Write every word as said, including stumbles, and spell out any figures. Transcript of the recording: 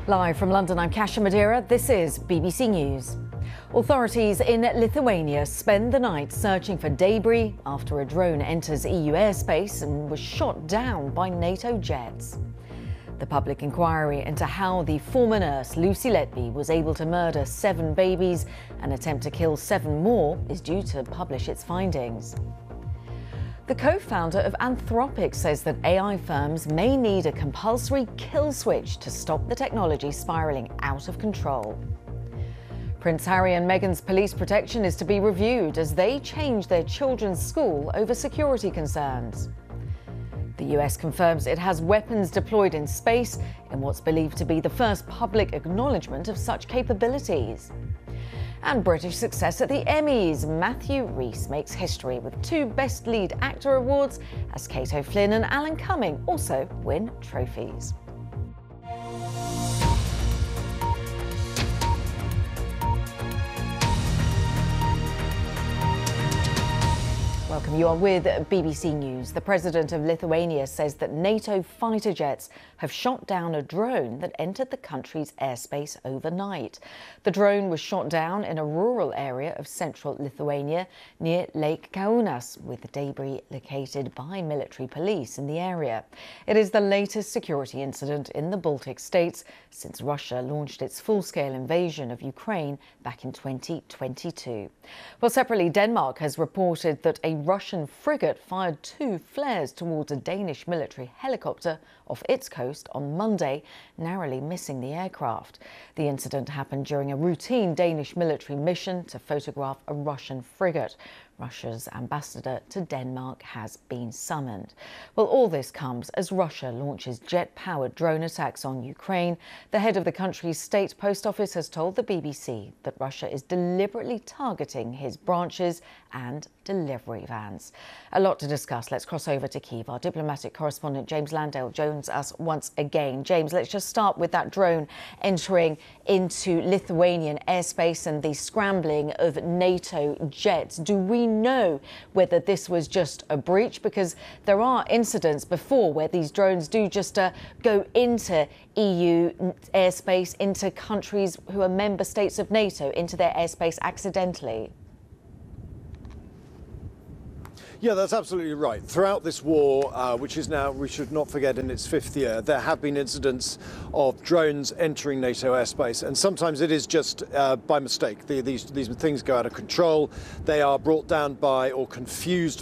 Live from London, I'm Kasia Madeira. This is B B C News. Authorities in Lithuania spend the night searching for debris after a drone enters E U airspace and was shot down by NATO jets. The public inquiry into how the former nurse Lucy Letby was able to murder seven babies and attempt to kill seven more is due to publish its findings. The co-founder of Anthropic says that A I firms may need a compulsory kill switch to stop the technology spiralling out of control. Prince Harry and Meghan's police protection is to be reviewed as they change their children's school over security concerns. The U S confirms it has weapons deployed in space in what's believed to be the first public acknowledgement of such capabilities. And British success at the Emmys. Matthew Rhys makes history with two Best Lead Actor awards as Kate O'Flynn and Alan Cumming also win trophies. Welcome, you are with B B C News. The president of Lithuania says that NATO fighter jets have shot down a drone that entered the country's airspace overnight. The drone was shot down in a rural area of central Lithuania near Lake Kaunas, with debris located by military police in the area. It is the latest security incident in the Baltic states since Russia launched its full-scale invasion of Ukraine back in twenty twenty-two. Well, separately, Denmark has reported that a Russian frigate fired two flares towards a Danish military helicopter off its coast on Monday, narrowly missing the aircraft. The incident happened during a routine Danish military mission to photograph a Russian frigate. Russia's ambassador to Denmark has been summoned. Well, all this comes as Russia launches jet-powered drone attacks on Ukraine. The head of the country's state post office has told the B B C that Russia is deliberately targeting his branches and delivery vans. A lot to discuss. Let's cross over to Kyiv. Our diplomatic correspondent James Landale joins us once again. James, let's just start with that drone entering into Lithuanian airspace and the scrambling of NATO jets. Do we know whether this was just a breach? Because there are incidents before where these drones do just uh, go into E U airspace, into countries who are member states of NATO, into their airspace accidentally. Yeah, that's absolutely right. Throughout this war, uh, which is now, we should not forget, in its fifth year, there have been incidents of drones entering NATO airspace, and sometimes it is just uh, by mistake. The, these, these things go out of control. They are brought down by or confused